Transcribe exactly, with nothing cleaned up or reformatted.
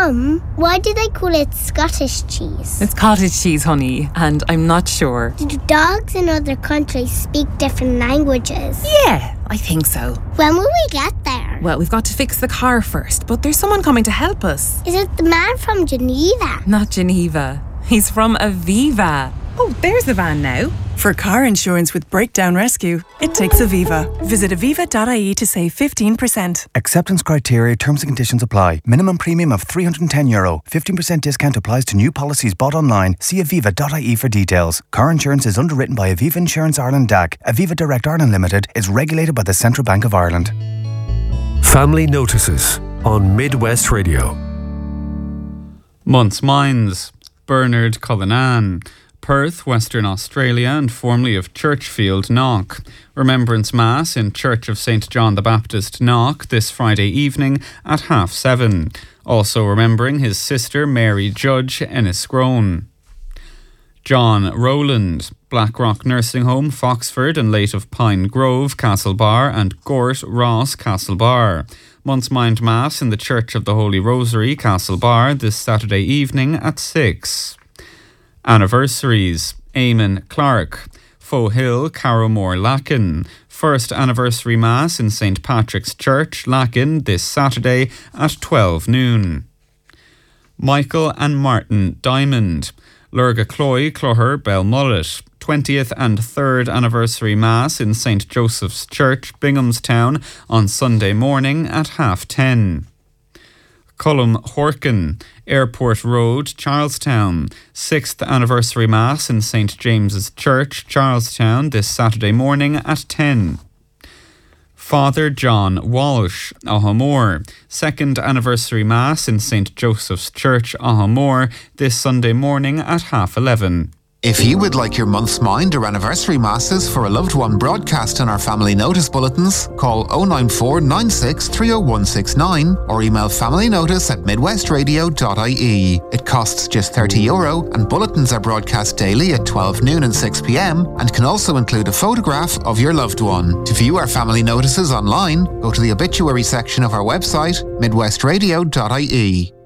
Mum, why do they call it Scottish cheese? It's cottage cheese, honey, and I'm not sure. Do dogs in other countries speak different languages? Yeah, I think so. When will we get there? Well, we've got to fix the car first, but there's someone coming to help us. Is it the man from Geneva? Not Geneva. He's from Aviva. Oh, there's the van now. For car insurance with breakdown rescue, it takes Aviva. Visit aviva dot I E to save fifteen percent. Acceptance criteria, terms and conditions apply. Minimum premium of three hundred ten euro. fifteen percent discount applies to new policies bought online. See aviva dot I E for details. Car insurance is underwritten by Aviva Insurance Ireland D A C. Aviva Direct Ireland Limited is regulated by the Central Bank of Ireland. Family Notices on Midwest Radio. Month's Minds, Bernard Cullinan. Perth, Western Australia, and formerly of Churchfield, Knock. Remembrance Mass in Church of Saint John the Baptist, Knock, this Friday evening at half seven. Also remembering his sister Mary Judge Enniscrone. John Rowland, Blackrock Nursing Home, Foxford, and late of Pine Grove, Castlebar, and Gort Ross, Castlebar. Month's Mind Mass in the Church of the Holy Rosary, Castlebar, this Saturday evening at six. Anniversaries. Eamon Clark, Foe Hill, Carrowmore, Lacken. First anniversary Mass in Saint Patrick's Church, Lacken, this Saturday at twelve noon. Michael and Martin Diamond, Lurga Cloy, Cloher, Belmullet. twentieth and third anniversary Mass in Saint Joseph's Church, Binghamstown, on Sunday morning at half ten. Cullum Horkin, Airport Road, Charlestown. Sixth anniversary Mass in Saint James's Church, Charlestown, this Saturday morning at ten. Father John Walsh, Ahamore. Second anniversary Mass in Saint Joseph's Church, Ahamore, this Sunday morning at half eleven. If you would like your month's mind or anniversary masses for a loved one broadcast on our family notice bulletins, call oh nine four nine six three oh one six nine or email familynotice at midwestradio dot I E. It costs just thirty euro and bulletins are broadcast daily at twelve noon and six p.m. and can also include a photograph of your loved one. To view our family notices online, go to the obituary section of our website, midwestradio dot I E.